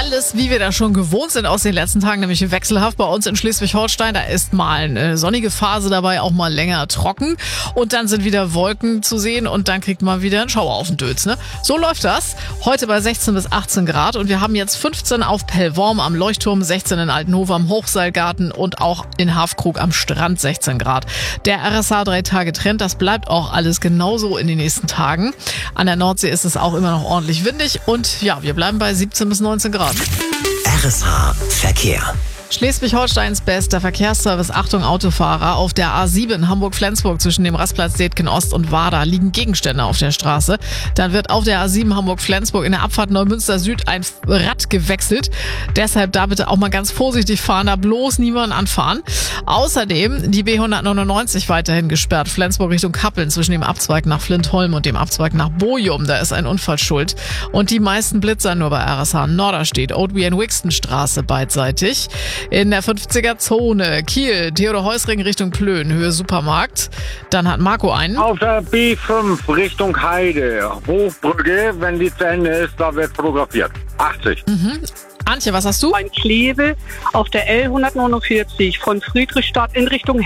Alles, wie wir das schon gewohnt sind aus den letzten Tagen, nämlich wechselhaft bei uns in Schleswig-Holstein. Da ist mal eine sonnige Phase dabei, auch mal länger trocken. Und dann sind wieder Wolken zu sehen und dann kriegt man wieder einen Schauer auf den Dötz. Ne? So läuft das. Heute bei 16 bis 18 Grad und wir haben jetzt 15 auf Pellworm am Leuchtturm, 16 in Altenhof am Hochseilgarten und auch in Hafkrug am Strand 16 Grad. Der RSH 3-Tage-Trend, das bleibt auch alles genauso in den nächsten Tagen. An der Nordsee ist es auch immer noch ordentlich windig und ja, wir bleiben bei 17 bis 19 Grad. RSH Verkehr. Schleswig-Holsteins bester Verkehrsservice. Achtung Autofahrer. Auf der A7 Hamburg-Flensburg zwischen dem Rastplatz Detken Ost und Wada liegen Gegenstände auf der Straße. Dann wird auf der A7 Hamburg-Flensburg in der Abfahrt Neumünster Süd ein Rad gewechselt. Deshalb da bitte auch mal ganz vorsichtig fahren, da bloß niemanden anfahren. Außerdem die B199 weiterhin gesperrt. Flensburg Richtung Kappeln zwischen dem Abzweig nach Flintholm und dem Abzweig nach Bochum. Da ist ein Unfall schuld. Und die meisten Blitzer nur bei RSH Norderstedt, Oadby-Wixton-Straße beidseitig. In der 50er-Zone Kiel, Theodor-Heuss-Ring Richtung Plön, Höhe Supermarkt. Dann hat Marco einen. Auf der B5 Richtung Heide, Hochbrücke, wenn die zu Ende ist, da wird fotografiert. 80. Antje, was hast du? Ein Kleve auf der L149 von Friedrichstadt in Richtung